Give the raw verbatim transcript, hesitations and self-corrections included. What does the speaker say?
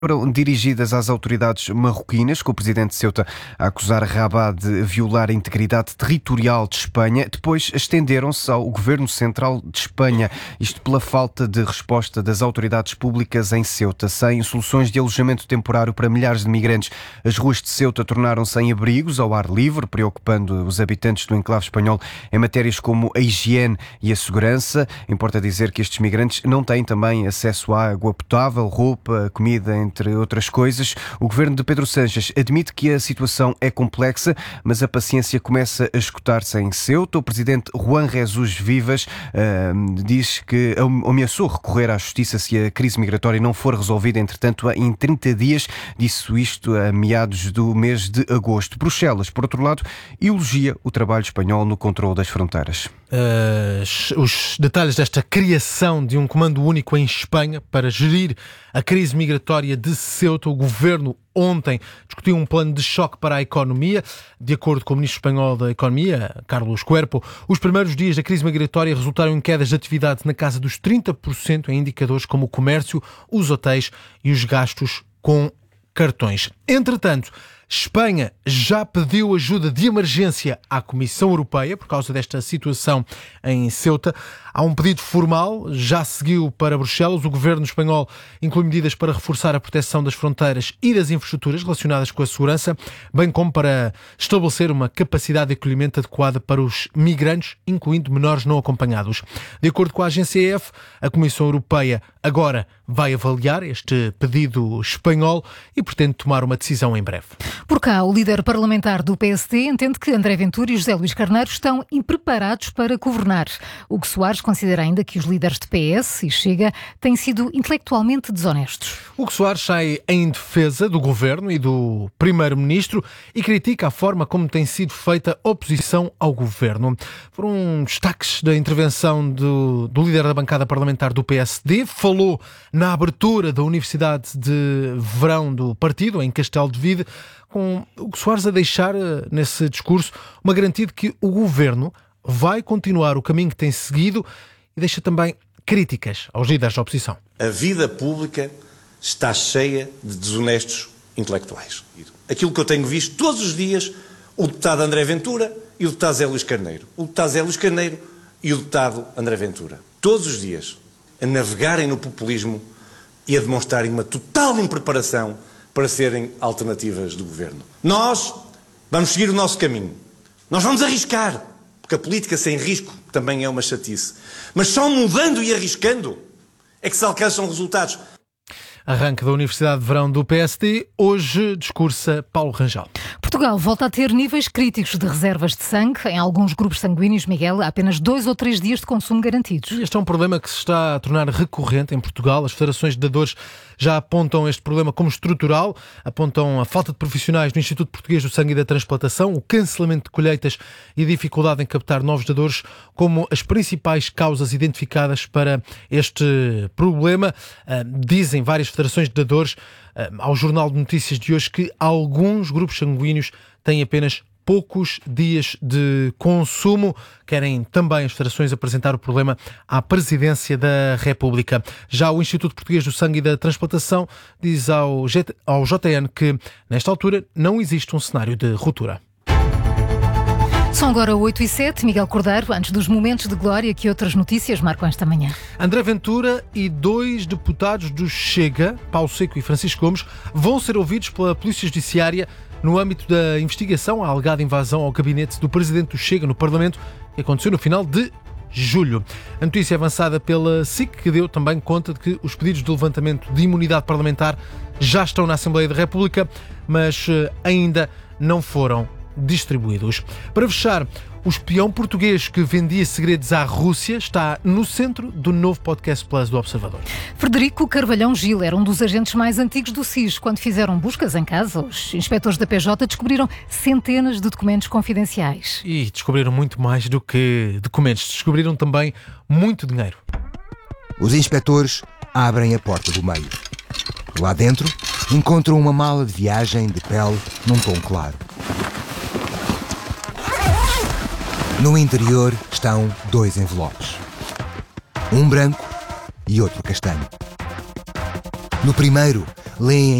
Foram dirigidas às autoridades marroquinas, com o presidente de Ceuta a acusar Rabat de violar a integridade territorial de Espanha. Depois estenderam-se ao Governo Central de Espanha, isto pela falta de resposta das autoridades públicas em Ceuta. Sem soluções de alojamento temporário para milhares de migrantes, as ruas de Ceuta tornaram-se em abrigos ao ar livre, preocupando os habitantes do enclave espanhol em matérias como a higiene e a segurança. Importa dizer que estes migrantes não têm também acesso à água potável, roupa, comida, entre outras coisas. O governo de Pedro Sánchez admite que a situação é complexa, mas a paciência começa a escutar-se em Ceuta. O presidente Juan Jesús Vivas uh, diz que ameaçou recorrer à justiça se a crise migratória não for resolvida, entretanto, em trinta dias. Disse isto a meados do mês de agosto. Bruxelas, por outro lado, elogia o trabalho espanhol no controle das fronteiras. Uh, os detalhes desta criação de um comando único em Espanha para gerir a crise migratória de Ceuta. O governo ontem discutiu um plano de choque para a economia. De acordo com o ministro espanhol da Economia, Carlos Cuerpo, os primeiros dias da crise migratória resultaram em quedas de atividade na casa dos trinta por cento em indicadores como o comércio, os hotéis e os gastos com cartões. Entretanto, Espanha já pediu ajuda de emergência à Comissão Europeia por causa desta situação em Ceuta. Há um pedido formal, já seguiu para Bruxelas. O governo espanhol inclui medidas para reforçar a proteção das fronteiras e das infraestruturas relacionadas com a segurança, bem como para estabelecer uma capacidade de acolhimento adequada para os migrantes, incluindo menores não acompanhados. De acordo com a agência E F, a Comissão Europeia agora vai avaliar este pedido espanhol e pretende tomar uma decisão em breve. Por cá, o líder parlamentar do P S D entende que André Ventura e José Luís Carneiro estão impreparados para governar. Hugo Soares considera ainda que os líderes de P S e Chega têm sido intelectualmente desonestos. Hugo Soares sai em defesa do governo e do primeiro-ministro e critica a forma como tem sido feita a oposição ao governo. Foram destaques da intervenção do, do líder da bancada parlamentar do P S D. Falou na abertura da Universidade de Verão do partido, em Castelo de Vide, com Hugo Soares a deixar nesse discurso uma garantia de que o governo vai continuar o caminho que tem seguido e deixa também críticas aos líderes da oposição. A vida pública está cheia de desonestos intelectuais. Aquilo que eu tenho visto todos os dias, o deputado André Ventura e o deputado Zé Luís Carneiro. O deputado Zé Luís Carneiro e o deputado André Ventura. Todos os dias a navegarem no populismo e a demonstrarem uma total impreparação para serem alternativas do governo. Nós vamos seguir o nosso caminho. Nós vamos arriscar, porque a política sem risco também é uma chatice. Mas só mudando e arriscando é que se alcançam resultados. Arranque da Universidade de Verão do P S D. Hoje discursa Paulo Rangel. Portugal volta a ter níveis críticos de reservas de sangue. Em alguns grupos sanguíneos, Miguel, há apenas dois ou três dias de consumo garantidos. Este é um problema que se está a tornar recorrente em Portugal. As federações de dadores já apontam este problema como estrutural, apontam a falta de profissionais no Instituto Português do Sangue e da Transplantação, o cancelamento de colheitas e a dificuldade em captar novos dadores como as principais causas identificadas para este problema. Dizem várias federações de dadores ao Jornal de Notícias de hoje que alguns grupos sanguíneos têm apenas poucos dias de consumo. Querem também as federações apresentar o problema à Presidência da República. Já o Instituto Português do Sangue e da Transplantação diz ao, G T, ao J N que, nesta altura, não existe um cenário de ruptura. São agora oito e sete. Miguel Cordeiro, antes dos momentos de glória, que outras notícias marcam esta manhã? André Ventura e dois deputados do Chega, Paulo Seco e Francisco Gomes, vão ser ouvidos pela Polícia Judiciária no âmbito da investigação à alegada invasão ao gabinete do presidente do Chega no Parlamento, que aconteceu no final de julho. A notícia é avançada pela S I C, que deu também conta de que os pedidos de levantamento de imunidade parlamentar já estão na Assembleia da República, mas ainda não foram distribuídos. Para fechar, o espião português que vendia segredos à Rússia está no centro do novo Podcast Plus do Observador. Frederico Carvalhão Gil era um dos agentes mais antigos do S I S. Quando fizeram buscas em casa, os inspectores da P J descobriram centenas de documentos confidenciais. E descobriram muito mais do que documentos. Descobriram também muito dinheiro. Os inspectores abrem a porta do meio. Lá dentro, encontram uma mala de viagem de pele num tom claro. No interior estão dois envelopes. Um branco e outro castanho. No primeiro, leem